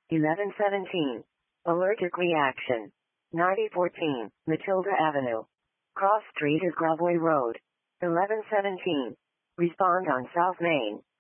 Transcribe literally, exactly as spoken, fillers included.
eleven seventeen. Allergic reaction. ninety fourteen. Matilda Avenue. Cross Street is Gravois Road. eleven seventeen. Respond on South Main.